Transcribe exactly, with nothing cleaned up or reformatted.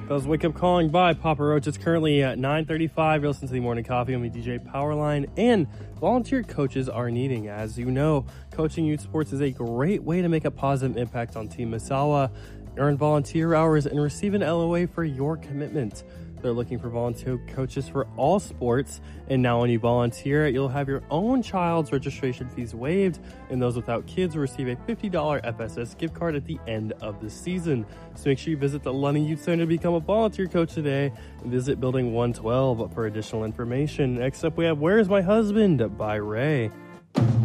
That was Wake Up Calling by Papa Roach. It's currently at nine thirty-five. You're listening to the Morning Coffee on me, D J Powerline. And volunteer coaches are needing. As you know, coaching youth sports is a great way to make a positive impact on Team Misawa, earn volunteer hours, and receive an L O A for your commitment. They're looking for volunteer coaches for all sports, and now when you volunteer, you'll have your own child's registration fees waived, and those without kids will receive a fifty dollars F S S gift card at the end of the season. So make sure you visit the London Youth Center to become a volunteer coach today, and visit Building one twelve for additional information. Next up, we have Where's My Husband by Ray.